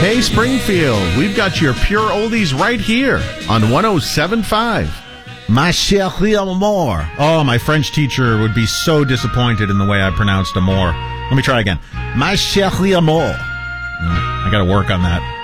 Hey, Springfield, we've got your pure oldies right here on 107.5. Ma chérie amour. Oh, my French teacher would be so disappointed in the way I pronounced amour. Let me try again. Ma chérie amour. I got to work on that.